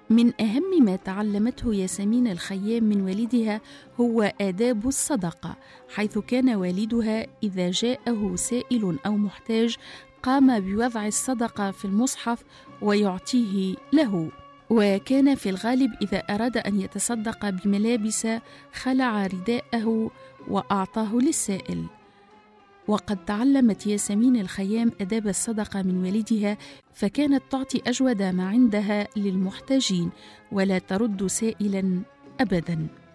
من أهم ما تعلمته ياسمين الخيام من والدها هو آداب الصدقة، حيث كان والدها إذا جاءه سائل أو محتاج قام بوضع الصدقة في المصحف ويعطيه له، وكان في الغالب إذا أراد أن يتصدق بملابس خلع رداءه وأعطاه للسائل. وقد تعلمت ياسمين الخيام آداب الصدقة من والدها، فكانت تعطي أجود ما عندها للمحتاجين ولا ترد سائلا أبدا.